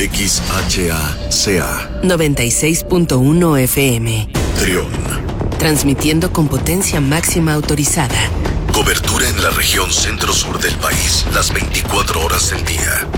XHACA 96.1 FM. Trión. Transmitiendo con potencia máxima autorizada. Cobertura en la región centro-sur del país, las 24 horas del día.